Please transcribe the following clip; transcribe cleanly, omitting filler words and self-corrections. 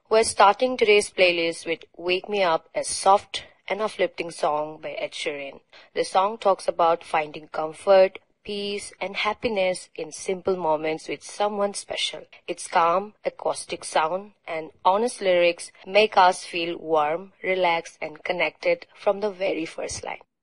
We're starting today's playlist with Wake Me Up, a soft and uplifting song by Ed Sheeran. The song talks about finding comfort, peace, and happiness in simple moments with someone special. Its calm, acoustic sound and honest lyrics make us feel warm, relaxed, and connected from the very first line.